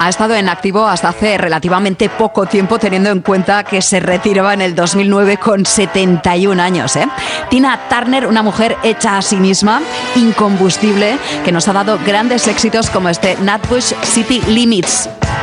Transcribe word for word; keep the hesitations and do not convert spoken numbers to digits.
Ha estado en activo hasta hace relativamente poco tiempo, teniendo en cuenta que se retiraba en el dos mil nueve con setenta y un años. ¿eh? Tina Turner, una mujer hecha a sí misma, incombustible, que nos ha dado grandes éxitos como este Nutbush City Limits.